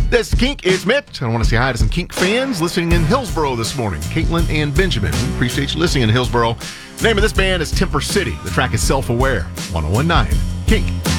This is Kink. It's Mitch. I want to say hi to some Kink fans listening in Hillsboro this morning. Caitlin and Benjamin. We appreciate you listening in Hillsboro. The name of this band is Temper City. The track is Self-Aware. 1019 Kink.